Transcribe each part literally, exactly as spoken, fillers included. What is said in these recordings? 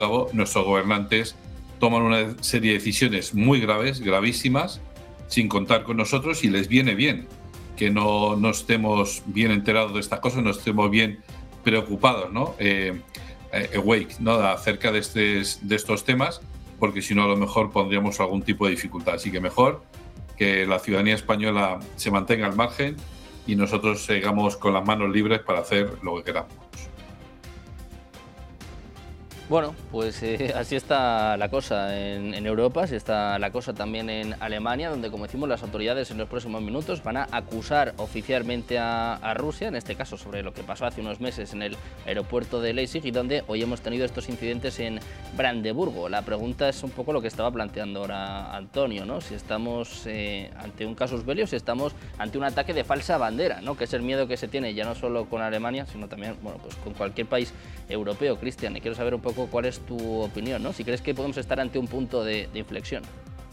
cabo, nuestros gobernantes toman una serie de decisiones muy graves, gravísimas, sin contar con nosotros, y les viene bien que no, no estemos bien enterados de estas cosas, no estemos bien preocupados, ¿no? Eh, eh, awake, ¿no? Acerca de, estes, de estos temas, porque si no a lo mejor pondríamos algún tipo de dificultad. Así que mejor que la ciudadanía española se mantenga al margen y nosotros sigamos con las manos libres para hacer lo que queramos. Bueno, pues eh, así está la cosa en, en Europa, así está la cosa también en Alemania, donde, como decimos, las autoridades en los próximos minutos van a acusar oficialmente a, a Rusia, en este caso sobre lo que pasó hace unos meses en el aeropuerto de Leipzig, y donde hoy hemos tenido estos incidentes en Brandeburgo. La pregunta es un poco lo que estaba planteando ahora Antonio, ¿no? Si estamos eh, ante un casus belli o si estamos ante un ataque de falsa bandera, ¿no? Que es el miedo que se tiene ya no solo con Alemania, sino también, bueno, pues con cualquier país europeo. Cristian, y quiero saber un poco cuál es tu opinión, ¿no? Si crees que podemos estar ante un punto de, de inflexión.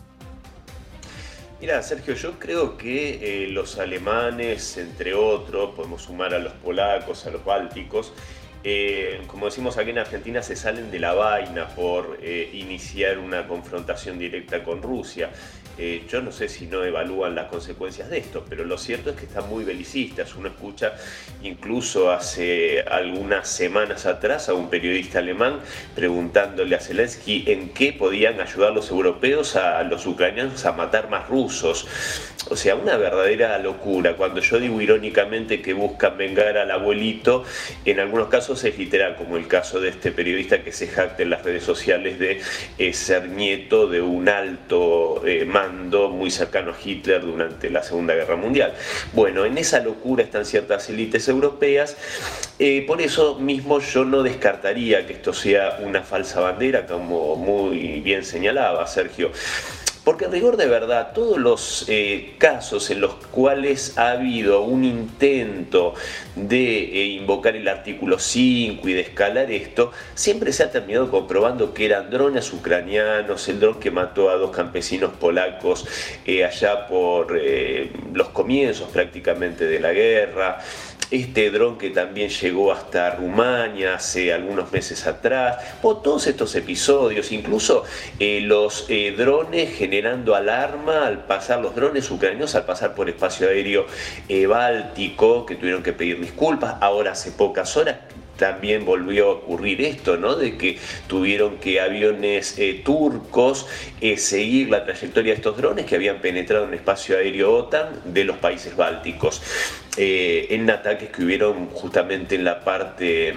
Mira, Sergio, yo creo que eh, los alemanes, entre otros, podemos sumar a los polacos, a los bálticos, eh, como decimos aquí en Argentina, se salen de la vaina por eh, iniciar una confrontación directa con Rusia. Eh, yo no sé si no evalúan las consecuencias de esto, pero lo cierto es que están muy belicistas. Uno escucha incluso hace algunas semanas atrás a un periodista alemán preguntándole a Zelensky en qué podían ayudar los europeos a los ucranianos a matar más rusos. O sea, una verdadera locura. Cuando yo digo irónicamente que buscan vengar al abuelito, en algunos casos es literal, como el caso de este periodista que se jacta en las redes sociales de eh, ser nieto de un alto eh, mando muy cercano a Hitler durante la Segunda Guerra Mundial. Bueno, en esa locura están ciertas élites europeas, eh, por eso mismo yo no descartaría que esto sea una falsa bandera, como muy bien señalaba Sergio. Porque en rigor de verdad, todos los eh, casos en los cuales ha habido un intento de eh, invocar el artículo cinco y de escalar esto, siempre se ha terminado comprobando que eran drones ucranianos, el dron que mató a dos campesinos polacos eh, allá por eh, los comienzos prácticamente de la guerra. Este dron que también llegó hasta Rumania hace algunos meses atrás, por todos estos episodios, incluso eh, los eh, drones generando alarma al pasar, los drones ucranianos al pasar por espacio aéreo eh, báltico, que tuvieron que pedir disculpas, ahora hace pocas horas también volvió a ocurrir esto, ¿no? De que tuvieron que aviones eh, turcos eh, seguir la trayectoria de estos drones que habían penetrado en el espacio aéreo OTAN de los países bálticos, eh, en ataques que hubieron justamente en la parte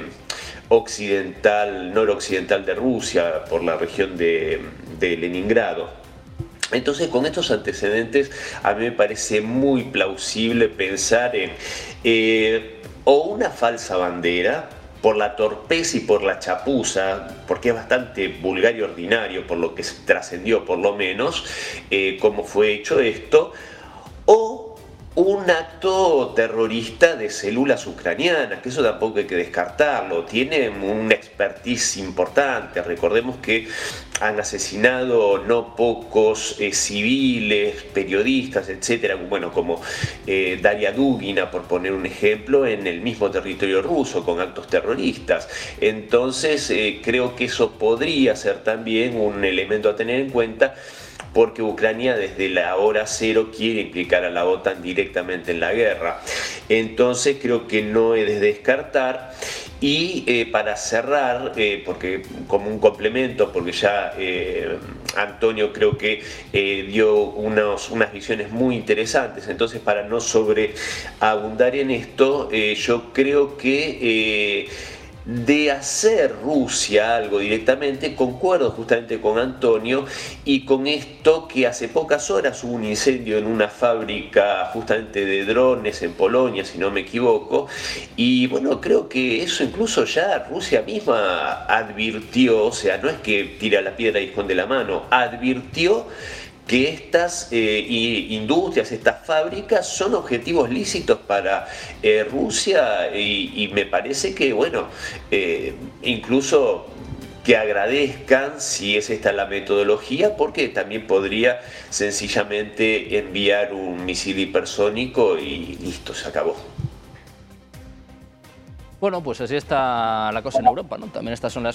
occidental, noroccidental de Rusia, por la región de, de Leningrado. Entonces, con estos antecedentes, a mí me parece muy plausible pensar en eh, o una falsa bandera, por la torpeza y por la chapuza, porque es bastante vulgar y ordinario, por lo que trascendió por lo menos, eh, cómo fue hecho esto, o un acto terrorista de células ucranianas, que eso tampoco hay que descartarlo, tienen una expertise importante. Recordemos que han asesinado no pocos eh, civiles, periodistas, etcétera, bueno, como eh, Daria Dugina, por poner un ejemplo, en el mismo territorio ruso, con actos terroristas. Entonces, eh, creo que eso podría ser también un elemento a tener en cuenta, porque Ucrania desde la hora cero quiere implicar a la OTAN directamente en la guerra. Entonces creo que no es de descartar. Y eh, para cerrar, eh, porque como un complemento, porque ya eh, Antonio creo que eh, dio unos, unas visiones muy interesantes, entonces para no sobreabundar en esto, eh, yo creo que... Eh, de hacer Rusia algo directamente, concuerdo justamente con Antonio, y con esto que hace pocas horas hubo un incendio en una fábrica justamente de drones en Polonia, si no me equivoco, y bueno, creo que eso incluso ya Rusia misma advirtió, o sea, no es que tira la piedra y esconde la mano, advirtió que estas eh, industrias, estas fábricas son objetivos lícitos para eh, Rusia, y, y me parece que, bueno, eh, incluso que agradezcan si es esta la metodología, porque también podría sencillamente enviar un misil hipersónico y listo, se acabó. Bueno, pues así está la cosa en Europa, ¿no? También estas son las